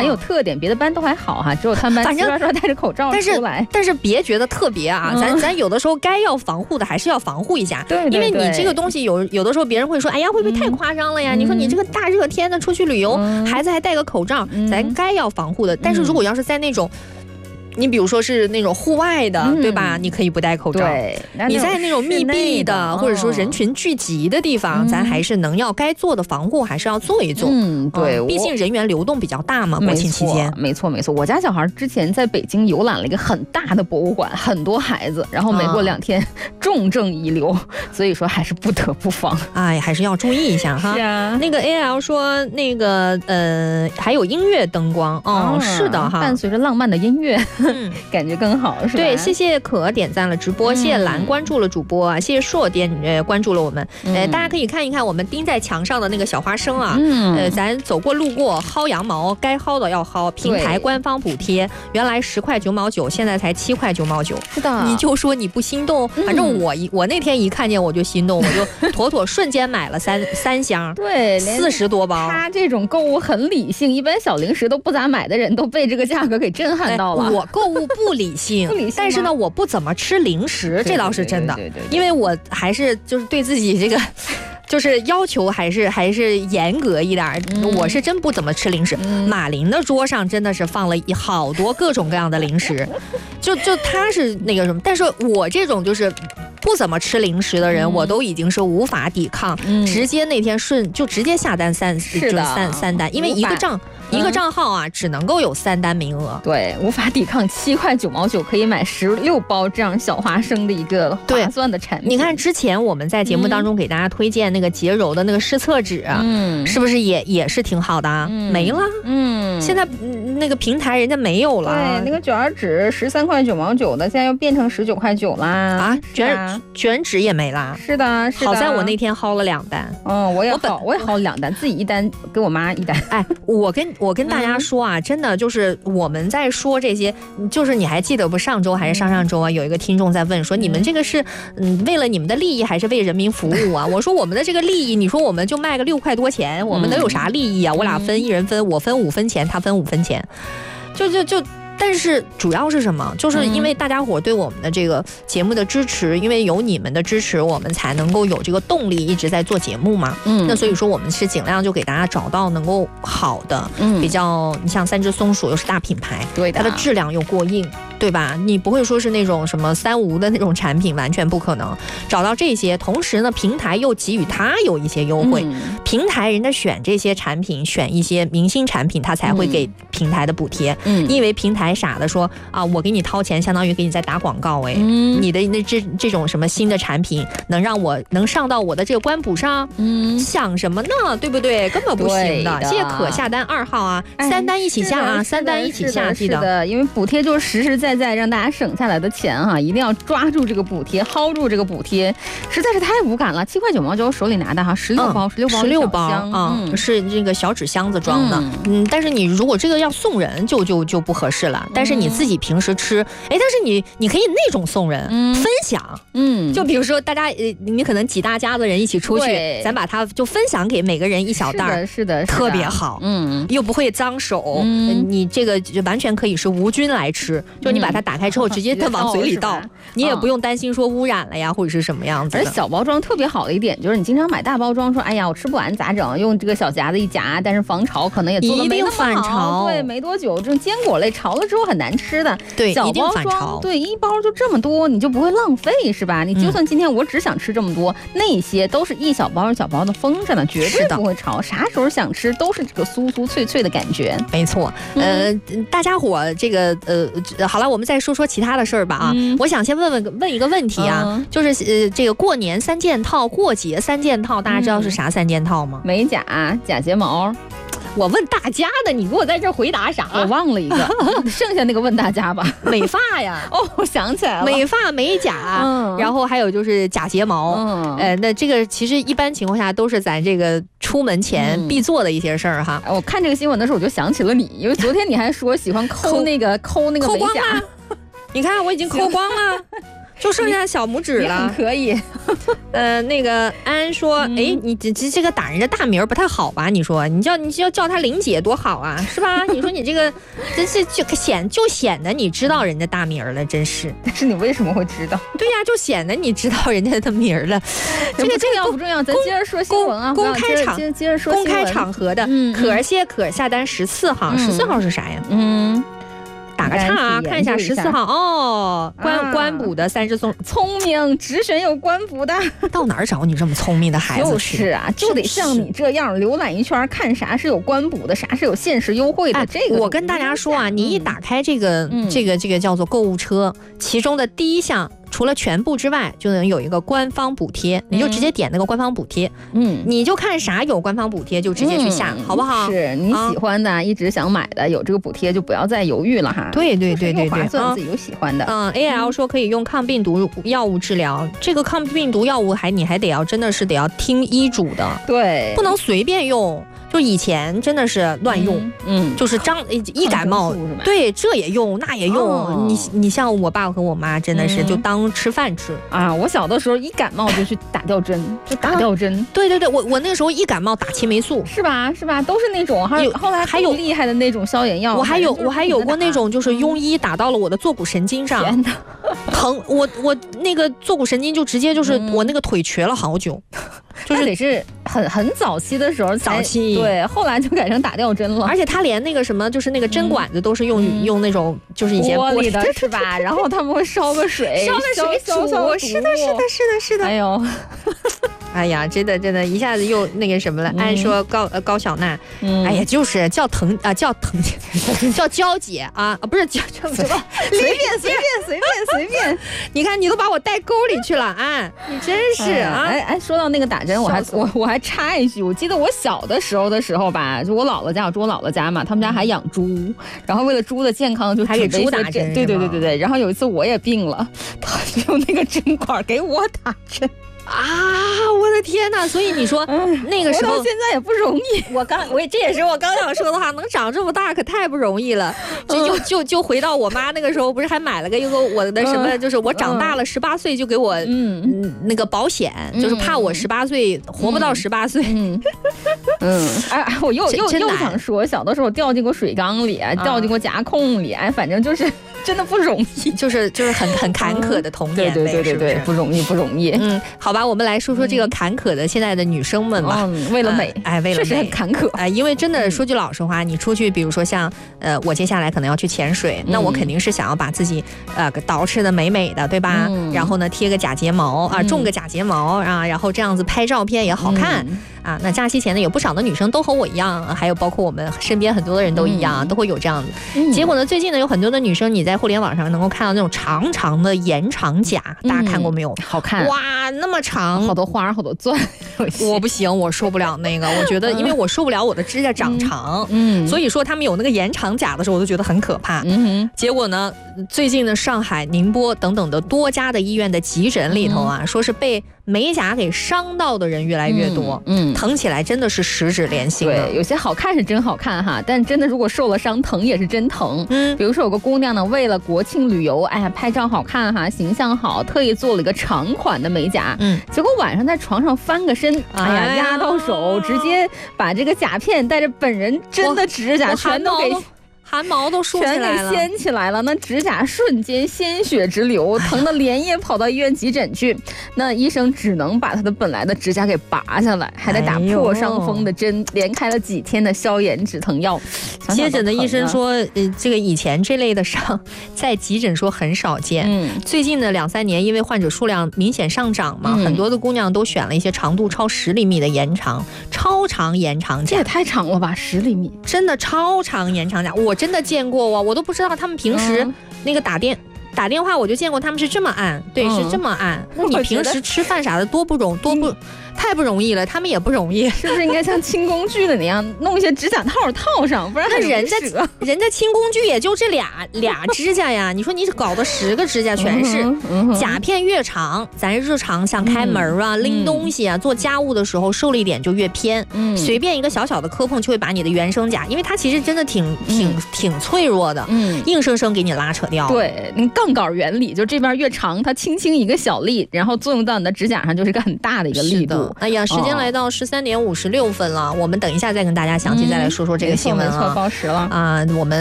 很有特点，别的班都还好哈，只有他们班齐刷刷戴着口罩出来。 但是别觉得特别啊，咱有的时候该要防护的还是要防护一下。 对， 因为你这个东西有的时候别人会说，哎呀，会不会太夸张了呀？你说你这个大热天的出去旅游，孩子还戴个口罩，咱该要防护的。但是如果要是在那种你比如说是那种户外的，对吧？你可以不戴口罩。 对， 你在那种密闭的，或者说人群聚集的地方，咱还是能要该做的防护还是要做一做。 对， 毕竟人员流动比较大嘛，国庆期间。 没错。我家小孩之前在北京游览了一个很大的博物馆，很多孩子，然后没过2天重症遗留，所以说还是不得不防。 哎，还是要注意一下哈。 是啊， 那个 AL 说那个还有音乐灯光是的哈， 伴随着浪漫的音乐。感觉更好是吧？ 对，谢谢可点赞了直播，谢谢蓝关注了主播啊，谢谢硕关注了我们。大家可以看一看我们钉在墙上的那个小花生啊，咱走过路过薅羊毛，该薅的要薅。平台官方补贴，原来10块9毛9，现在才7块9毛9。 是的， 你就说你不心动？反正我那天一看见我就心动，我就妥妥瞬间买了三箱， 对 ，40多包。 他这种购物很理性，一般小零食都不咋买的人都被这个价格给震撼到了。 我购物不理性，但是呢，我不怎么吃零食，这倒是真的。因为我还是就是对自己这个。就是要求还是严格一点，我是真不怎么吃零食。马林的桌上真的是放了好多各种各样的零食，就他是那个什么，但是我这种就是不怎么吃零食的人，我都已经是无法抵抗，直接那天就直接下单三单，因为一个账号啊，只能够有3单名额。 对，无法抵抗7块9毛9可以买16包这样小花生的一个划算的产品。 你看之前我们在节目当中给大家推荐那个洁柔的那个湿厕纸，是不是也是挺好的啊？没了，现在那个平台人家没有了。 对，那个卷纸13块9毛9的，现在又变成19块9啦。啊， 卷纸也没啦。 是的。 好在我那天薅了2单。 我也薅了2单，自己1单，给我妈1单。 哎，我跟大家说啊，真的就是我们在说这些，就是你还记得不？上周还是上周啊，有一个听众在问说，你们这个是为了你们的利益还是为人民服务啊？我说我们的这个利益，你说我们就卖个6块多钱，我们能有啥利益啊？我俩一人分，我分5分钱，他分5分钱，就。但是主要是什么？就是因为大家伙对我们的这个节目的支持，因为有你们的支持，我们才能够有这个动力一直在做节目嘛。那所以说我们是尽量就给大家找到能够好的，比较你像3只松鼠又是大品牌，对的，它的质量又过硬，对吧？你不会说是那种什么3无的那种产品，完全不可能找到这些。同时呢，平台又给予它有一些优惠，平台人家选这些产品，选一些明星产品，它才会给平台的补贴。因为平台傻的说啊，我给你掏钱，相当于给你在打广告。你的这种什么新的产品能上到我的这个官补上，想什么呢？对不对？根本不行的。谢谢可下单2号啊，3单一起下啊，3单一起下，记得。因为补贴就是实实在在让大家省下来的钱哈，一定要抓住这个补贴，薅住这个补贴，实在是太无感了。7块9毛9手里拿的哈，16包啊，是这个小纸箱子装的。但是你如果这个要送人就不合适了。但是你自己平时吃，但是你可以那种送人，分享，就比如说大家你可能几大家子人一起出去，咱把它就分享给每个人1小袋，是的，特别好，又不会脏手，你这个就完全可以是无菌来吃，就你把它打开之后直接它往嘴里倒，你也不用担心说污染了呀或者是什么样子的。而小包装特别好的一点就是你经常买大包装说哎呀我吃不完咋整，用这个小夹子一夹，但是防潮可能也做得没那么好，对，没多久这种坚果类潮了之后很难吃的，对，小包装，对，1包就这么多，你就不会浪费是吧？你就算今天我只想吃这么多，那些都是一小包一小包的封着呢，绝对不会潮，啥时候想吃都是这个酥酥脆脆的感觉。没错，大家伙这个好了，我们再说说其他的事儿吧啊。我想先问一个问题啊，就是这个过年3件套，过节3件套，大家知道是啥3件套吗？美甲、假睫毛。我问大家的，你给我在这回答啥？我忘了一个，剩下那个问大家吧。美发呀，我想起来了，美发、美甲，然后还有就是假睫毛。那这个其实一般情况下都是咱这个出门前必做的一些事儿哈。我看这个新闻的时候，我就想起了你，因为昨天你还说喜欢抠那个美甲，你看我已经抠光了。 就剩下小拇指了。 可以。 那个安说，哎，你这个打人家大名不太好吧？你说你叫她玲姐多好啊，是吧？你说你这个真是就显得你知道人家大名了，真是。 但是你为什么会知道？ 对呀，就显得你知道人家的名了。这个不重要，咱接着说新闻啊。 公开接着说公开场合的，可儿谢可下单14号，14号是啥呀？打个岔啊，看一下14号哦，官补的30送， 聪明，只选有官补的。 到哪儿找你这么聪明的孩子？ 就是啊，就得像你这样浏览一圈，看啥是有官补的，啥是有限时优惠的。这个我跟大家说啊，你一打开这个叫做购物车，其中的第一项。除了全部之外，就能有一个官方补贴，你就直接点那个官方补贴，你就看啥有官方补贴就直接去下，好不好？ 是你喜欢的，一直想买的，有这个补贴就不要再犹豫了哈。 对， 划算，自己有喜欢的。 AL 说可以用抗病毒药物治疗，这个抗病毒药物你还得要真的是得要听医嘱的， 对， 不能随便用。就以前真的是乱用，就是一感冒，对，这也用那也用。你像我爸和我妈真的是就当吃饭吃啊。我小的时候一感冒就去打吊针， 对，我那个时候一感冒打青霉素， 是吧？都是那种。后来还有厉害的那种消炎药。 我还有过那种就是庸医打到了我的坐骨神经上， 天哪， 疼！我那个坐骨神经就直接就是我那个腿瘸了好久。 就是得是很早期的时候早期， 对，后来就改成打吊针了。 而且他连那个什么，就是那个针管子都是用那种，就是以前玻璃的是吧？然后他们会烧个水煮，是的。 哎呦， 哎呀，真的，一下子又那个什么了。按说高小娜，哎呀，就是叫娇姐啊，不是叫什么，随便，你看你都把我带沟里去了啊！你真是啊！ 哎，说到那个打针，我还插一句，我记得我小的时候吧，就我姥姥家，我住我姥姥家嘛，他们家还养猪，然后为了猪的健康，就还给猪打针。 对。然后有一次我也病了，他就用那个针管给我打针。 啊！我的天哪！所以你说那个时候现在也不容易。 这也是我刚想说的话，能长这么大可太不容易了。就回到我妈那个时候，不是还买了个我的什么，就是我长大了18岁就给我那个保险，就是怕我18岁活不到18岁。 我又想说，小的时候掉进过水缸里，掉进过夹控里，反正就是真的不容易， 就是很坎坷的童年。 对，不容易。 好吧，我们来说说这个坎坷的现在的女生们吧。 为了美， 为了美， 确实很坎坷。 因为真的说句老实话，你出去，比如说像我接下来可能要去潜水，那我肯定是想要把自己捯饬的美美的，对吧？然后呢，贴个假睫毛啊，种个假睫毛啊，然后这样子拍照片也好看。那假期前呢，有不少的女生都和我一样，还有包括我们身边很多的人都一样，都会有这样子。结果呢，最近呢，有很多的女生，你在互联网上能够看到那种长长的延长甲，大家看过没有？ 好看， 哇，那么长， 好多花，好多钻。 我不行，我受不了那个。我觉得，因为我受不了我的指甲长长，所以说他们有那个延长甲的时候，我都觉得很可怕。结果呢，最近呢，上海、宁波等等的多家的医院的急诊里头啊，说是被美甲给伤到的人越来越多。疼起来真的是十指连心。 对，有些好看是真好看哈，但真的如果受了伤，疼也是真疼。比如说有个姑娘呢，为了国庆旅游，拍照好看哈，形象好，特意做了一个长款的美甲。结果晚上在床上翻个身，压到手，直接把这个甲片带着本人真的指甲全都给。 汗毛都竖起来了， 全给掀起来了，那指甲瞬间鲜血直流，疼得连夜跑到医院急诊去。那医生只能把他的本来的指甲给拔下来，还得打破伤风的针，连开了几天的消炎止疼药。 接诊的医生说，这个以前这类的伤在急诊说很少见。最近的2-3年，因为患者数量明显上涨嘛，很多的姑娘都选了一些长度超10厘米的延长、超长延长甲。 这也太长了吧，10厘米， 真的超长延长甲，我真的见过我都不知道他们平时那个打电话，我就见过他们是这么按，对，是这么按。那你平时吃饭啥的多不太不容易了，他们也不容易， 是不是应该像轻工具的那样弄一些指甲套套上，不然很容易折。 人家轻工具也就这俩指甲呀，你说你搞的10个指甲全是，甲片越长，咱日常像开门啊、拎东西啊、做家务的时候受力点就越偏，随便一个小小的磕碰就会把你的原生甲，因为它其实真的挺脆弱的，硬生生给你拉扯掉。 对，杠杆原理，就这边越长，它轻轻一个小力，然后作用到你的指甲上就是一个很大的一个力度。 哎呀，时间来到13点56分了，我们等一下再跟大家详细再来说说这个新闻啊。 没错，报时了啊，我们。